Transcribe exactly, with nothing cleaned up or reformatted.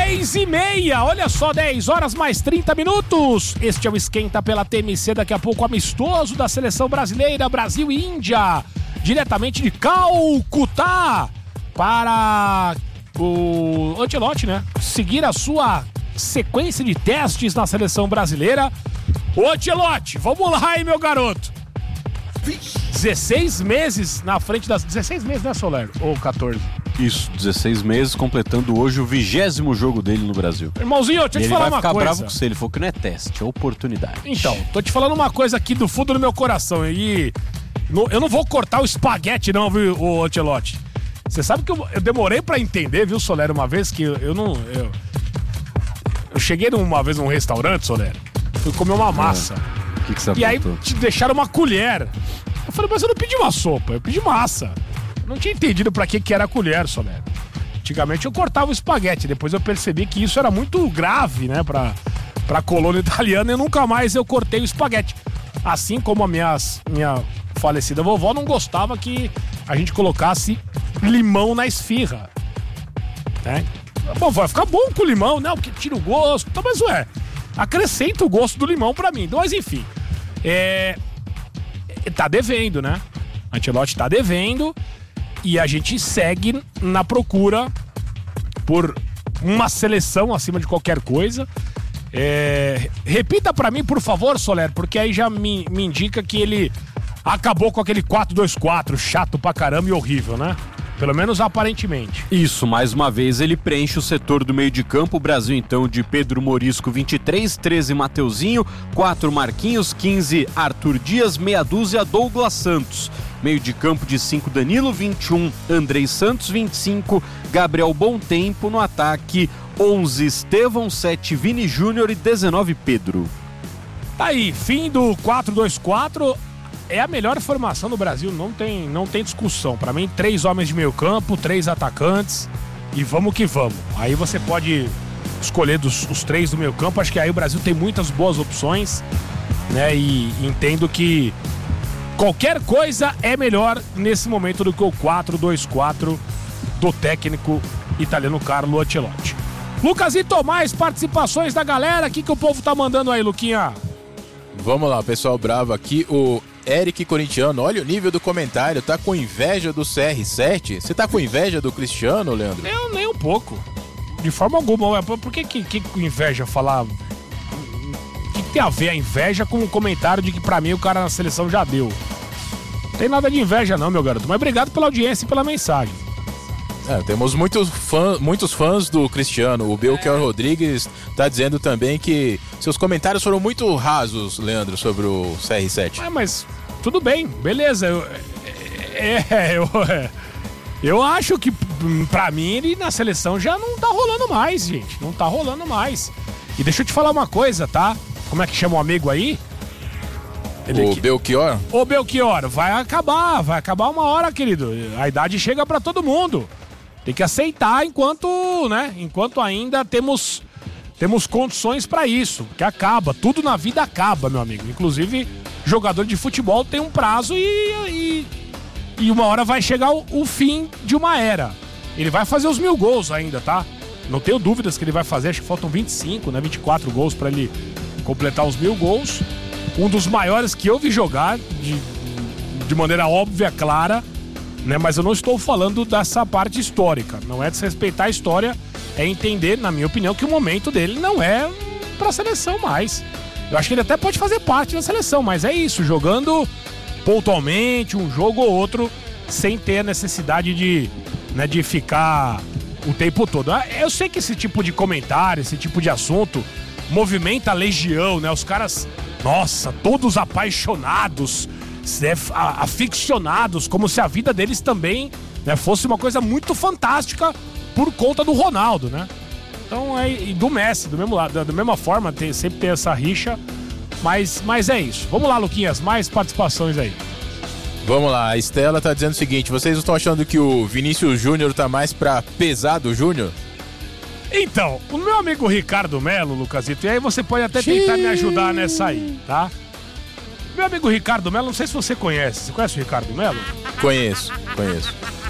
dez e meia, olha só, dez horas mais trinta minutos. Este é o Esquenta pela T M C, daqui a pouco amistoso da seleção brasileira, Brasil e Índia, diretamente de Calcutá, para o Ancelotti, né, seguir a sua sequência de testes na seleção brasileira. Ô Ancelotti, vamos lá, hein, meu garoto. dezesseis meses na frente das... dezesseis meses, né, Soler? Ou catorze? Isso, dezesseis meses, completando hoje o vigésimo jogo dele no Brasil. Irmãozinho, deixa eu te falar uma coisa. Ele vai ficar bravo com você, ele falou que não é teste, é oportunidade. Então, tô te falando uma coisa aqui do fundo do meu coração e... no, eu não vou cortar o espaguete não, viu, o Ancelotti? Você sabe que eu, eu demorei pra entender, viu, Soler, uma vez que eu, eu não... Eu, eu cheguei uma vez num restaurante, Soler, fui comer uma massa. O que que você E aí apontou? te deixaram uma colher. Eu falei, mas eu não pedi uma sopa, eu pedi massa. Não tinha entendido pra que que era a colher, Soler. Antigamente eu cortava o espaguete, depois eu percebi que isso era muito grave, né, pra, pra colônia italiana, e nunca mais eu cortei o espaguete. Assim como a minhas, minha falecida vovó não gostava que a gente colocasse limão na esfirra, né? Bom, vai ficar bom com limão, não, porque tira o gosto, tá, mas ué, acrescenta o gosto do limão pra mim. Mas enfim, é... tá devendo, né? Ancelotti tá devendo. E a gente segue na procura por uma seleção acima de qualquer coisa. É... Repita pra mim, por favor, Soler, porque aí já me, me indica que ele acabou com aquele quatro dois quatro chato pra caramba e horrível, né? Pelo menos aparentemente. Isso, mais uma vez ele preenche o setor do meio de campo. O Brasil então de Pedro Morisco, vinte e três, treze Mateuzinho, quatro Marquinhos, quinze Arthur Dias, meia dúzia Douglas Santos. Meio de campo de cinco Danilo, vinte e um Andrei Santos, vinte e cinco Gabriel Bontempo. No ataque, onze Estevão, sete Vini Júnior e dezenove Pedro. Tá aí, fim do quatro dois quatro. É a melhor formação do Brasil, não tem, não tem discussão. Pra mim, três homens de meio campo, três atacantes e vamos que vamos. Aí você pode escolher dos, os três do meio campo. Acho que aí o Brasil tem muitas boas opções, né? E entendo que qualquer coisa é melhor nesse momento do que o quatro dois quatro do técnico italiano Carlo Ancelotti. Lucasito, mais participações da galera. O que, que o povo tá mandando aí, Luquinha? Vamos lá, pessoal bravo aqui. O Eric Corintiano, olha o nível do comentário, tá com inveja do C R sete? Você tá com inveja do Cristiano, Leandro? Eu nem um pouco. De forma alguma. Por que que, que inveja falar... O que, que tem a ver a inveja com o comentário de que pra mim o cara na seleção já deu? Não tem nada de inveja não, meu garoto. Mas obrigado pela audiência e pela mensagem. É, temos muitos, fã, muitos fãs do Cristiano. O Belchior é. Rodrigues tá dizendo também que seus comentários foram muito rasos, Leandro, sobre o C R sete. Ah, mas tudo bem, beleza. Eu, é, eu, eu acho que pra mim ele na seleção já não tá rolando mais, gente. Não tá rolando mais. E deixa eu te falar uma coisa, tá? Como é que chama o amigo aí? Ele o aqui... Belchior? Ô Belchior, vai acabar, vai acabar uma hora, querido. A idade chega pra todo mundo. Tem que aceitar enquanto, né? Enquanto ainda temos, temos condições pra isso. Porque acaba, tudo na vida acaba, meu amigo. Inclusive, jogador de futebol tem um prazo e, e, e uma hora vai chegar o, o fim de uma era. Ele vai fazer os mil gols ainda, tá? Não tenho dúvidas que ele vai fazer, acho que faltam vinte e cinco, né? vinte e quatro gols pra ele completar os mil gols. Um dos maiores que eu vi jogar, de, de maneira óbvia, clara, né? Mas eu não estou falando dessa parte histórica. Não é desrespeitar a história, é entender, na minha opinião, que o momento dele não é pra seleção mais. Eu acho que ele até pode fazer parte da seleção, mas é isso, jogando pontualmente, um jogo ou outro, sem ter a necessidade de, né, de ficar o tempo todo. Eu sei que esse tipo de comentário, esse tipo de assunto movimenta a legião, né? Os caras, nossa, todos apaixonados, aficionados, como se a vida deles também, né, fosse uma coisa muito fantástica por conta do Ronaldo, né? Então, é, e do Messi, do mesmo lado, da mesma forma, tem, sempre tem essa rixa, mas, mas é isso. Vamos lá, Luquinhas, mais participações aí. Vamos lá, a Estela tá dizendo o seguinte: vocês não estão achando que o Vinícius Júnior tá mais pra pesado Júnior? Então, o meu amigo Ricardo Melo, Lucasito, e aí você pode até tentar me ajudar nessa aí, tá? Meu amigo Ricardo Melo, não sei se você conhece. Você conhece o Ricardo Melo? Conheço, conheço.